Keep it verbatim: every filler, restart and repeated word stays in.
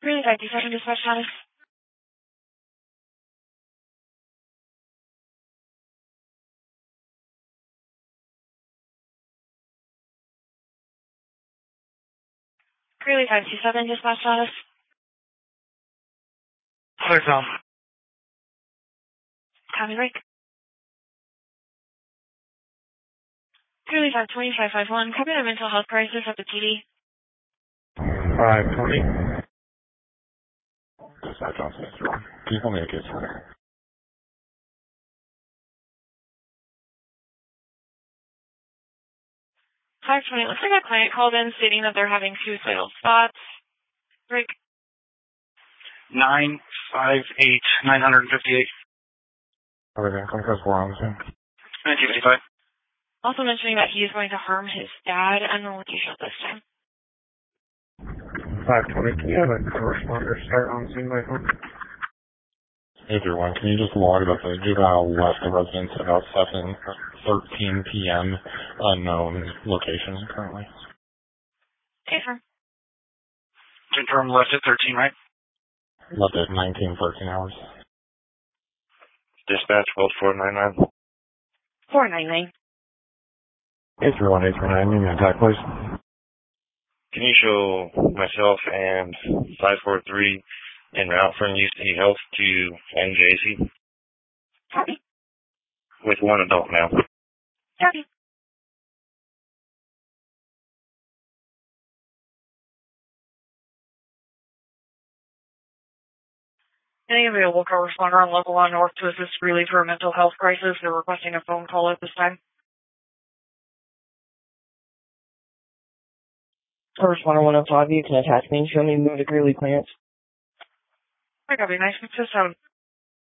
Greeley five two seven dispatch status. Greeley five two seven dispatch status. Clear Tom. Copy break. Greeley five twenty five five one. Copy the mental health crisis at the T D. five twenty. Dispatch Johnson. Can you tell me a case? five twenty. Looks like a client called in stating that they're having suicidal thoughts. Break. nine five eight nine fifty-eight. Everything. Come across four on the scene. nineteen fifty-five. Also mentioning that he is going to harm his dad and the location at this time. five twenty. Can you have a corresponder start on scene by phone? Everyone, can you just log that the juvenile left the residence about seven thirteen p.m. unknown location currently? Confirm. Confirm left at thirteen, right? Left at nineteen thirteen hours. Dispatch, hold four nine nine. four nine nine. eight three one eight three nine, need an attack, please. Can you show myself and five four three en route from U C Health to N J C? Copy. With one adult now. Copy. Any available corresponder on Level one North to assist Greeley for a mental health crisis? They're requesting a phone call at this time. Corresponder one oh five, you can attach me and show me move to Greeley plants. I copy. Nice. Just, um,